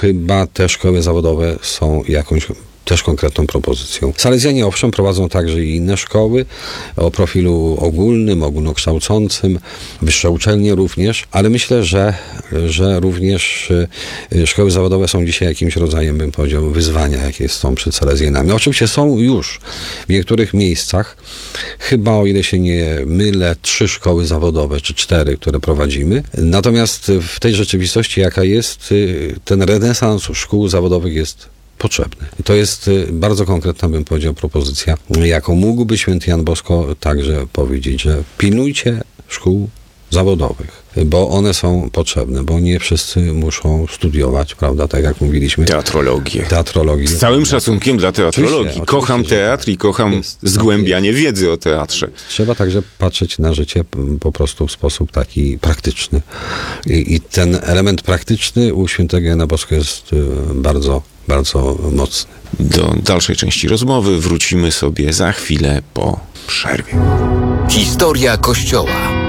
chyba te szkoły zawodowe są jakąś też konkretną propozycją. Salezjanie owszem prowadzą także i inne szkoły o profilu ogólnym, ogólnokształcącym, wyższe uczelnie również, ale myślę, że również szkoły zawodowe są dzisiaj jakimś rodzajem, bym powiedział, wyzwania, jakie są przed salezjanami. Oczywiście są już w niektórych miejscach, chyba o ile się nie mylę, 3 szkoły zawodowe, czy 4, które prowadzimy. Natomiast w tej rzeczywistości, jaka jest, ten renesans szkół zawodowych jest potrzebny. I to jest bardzo konkretna, bym powiedział, propozycja, jaką mógłby święty Jan Bosko także powiedzieć, że pilnujcie szkół zawodowych, bo one są potrzebne, bo nie wszyscy muszą studiować, prawda, tak jak mówiliśmy. Teatrologię. Z całym szacunkiem dla teatrologii. Oczywiście, kocham teatr i kocham zgłębianie wiedzy o teatrze. Trzeba także patrzeć na życie po prostu w sposób taki praktyczny. I ten element praktyczny u świętego Jana Bosko jest bardzo, bardzo mocny. Do dalszej części rozmowy wrócimy sobie za chwilę po przerwie. Historia Kościoła.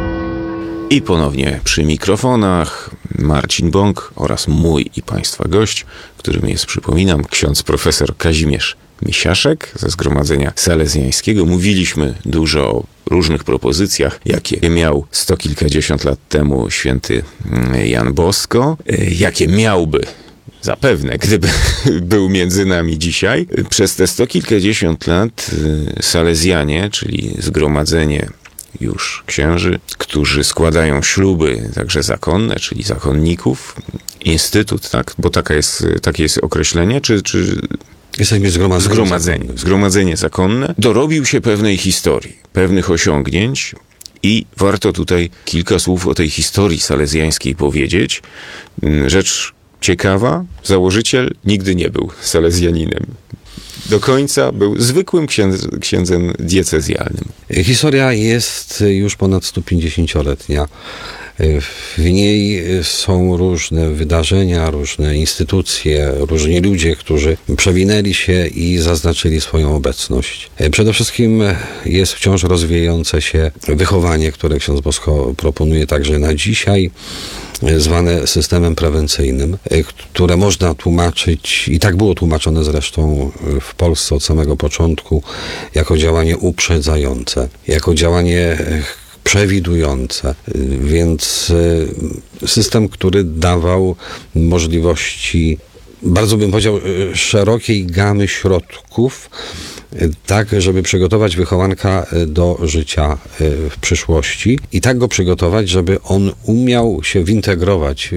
I ponownie przy mikrofonach Marcin Bąk oraz mój i Państwa gość, którym jest, przypominam, ksiądz profesor Kazimierz Misiaszek ze Zgromadzenia Salezjańskiego. Mówiliśmy dużo o różnych propozycjach, jakie miał 100 kilkadziesiąt lat temu święty Jan Bosko, jakie miałby zapewne, gdyby był między nami dzisiaj. Przez te 100 kilkadziesiąt lat Salezjanie, czyli zgromadzenie już księży, którzy składają śluby także zakonne, czyli zakonników, instytut, tak, bo takie jest określenie, czy jesteśmy zgromadzenie zakonne, dorobił się pewnej historii, pewnych osiągnięć i warto tutaj kilka słów o tej historii salezjańskiej powiedzieć. Rzecz ciekawa, założyciel nigdy nie był salezjaninem. Do końca był zwykłym księdzem diecezjalnym. Historia jest już ponad 150-letnia. W niej są różne wydarzenia, różne instytucje, różni ludzie, którzy przewinęli się i zaznaczyli swoją obecność. Przede wszystkim jest wciąż rozwijające się wychowanie, które ksiądz Bosko proponuje także na dzisiaj, zwane systemem prewencyjnym, które można tłumaczyć, i tak było tłumaczone zresztą w Polsce od samego początku, jako działanie uprzedzające, jako działanie przewidujące, więc system, który dawał możliwości, bardzo bym powiedział, szerokiej gamy środków, tak, żeby przygotować wychowanka do życia w przyszłości i tak go przygotować, żeby on umiał się wintegrować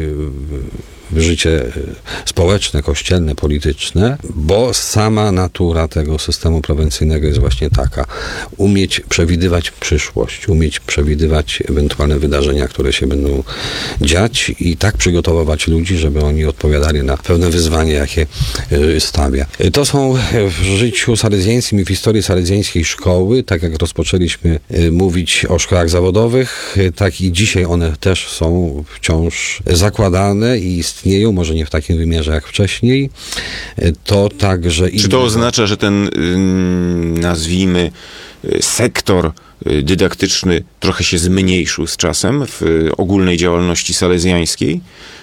w życie społeczne, kościelne, polityczne, bo sama natura tego systemu prewencyjnego jest właśnie taka. Umieć przewidywać przyszłość, umieć przewidywać ewentualne wydarzenia, które się będą dziać i tak przygotowywać ludzi, żeby oni odpowiadali na pewne wyzwania, jakie stawia. To są w życiu salezjańskim i w historii salezjańskiej szkoły, tak jak rozpoczęliśmy mówić o szkołach zawodowych, tak i dzisiaj one też są wciąż zakładane i istnieją, może nie w takim wymiarze jak wcześniej. To także... Czy to oznacza, że ten, nazwijmy, sektor dydaktyczny trochę się zmniejszył z czasem w ogólnej działalności salezjańskiej?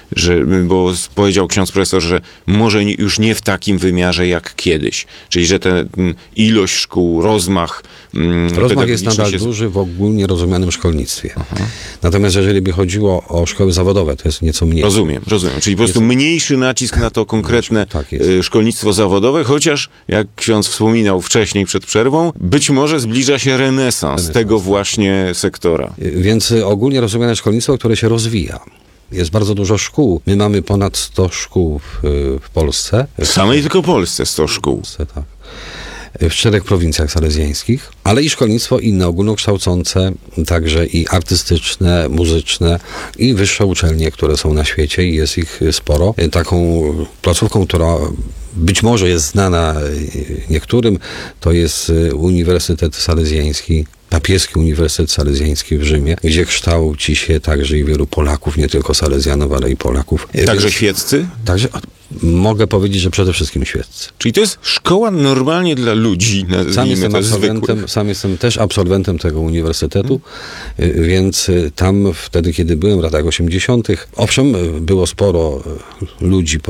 Bo powiedział ksiądz profesor, że może już nie w takim wymiarze jak kiedyś. Czyli, że ta ilość szkół, rozmach jest nadal duży w ogólnie rozumianym szkolnictwie. Aha. Natomiast jeżeli by chodziło o szkoły zawodowe, to jest nieco mniej. Rozumiem. Czyli po prostu mniejszy nacisk na to konkretne szkolnictwo zawodowe, chociaż, jak ksiądz wspominał wcześniej przed przerwą, być może zbliża się renesans tego właśnie sektora. Więc ogólnie rozumiane szkolnictwo, które się rozwija. Jest bardzo dużo szkół. My mamy ponad 100 szkół w Polsce. W samej tylko Polsce 100 szkół. Tak. W 4 prowincjach salezjańskich, ale i szkolnictwo inne, ogólnokształcące, także i artystyczne, muzyczne i wyższe uczelnie, które są na świecie i jest ich sporo. Taką placówką, która być może jest znana niektórym, to jest Uniwersytet Salezjański, Papieski Uniwersytet Salezjański w Rzymie, gdzie kształci się także i wielu Polaków, nie tylko Salezjanów, ale i Polaków. Także świeccy? Także mogę powiedzieć, że przede wszystkim świeccy. Czyli to jest szkoła normalnie dla ludzi, Sam jestem też absolwentem tego uniwersytetu, więc tam wtedy, kiedy byłem w latach 80., owszem, było sporo ludzi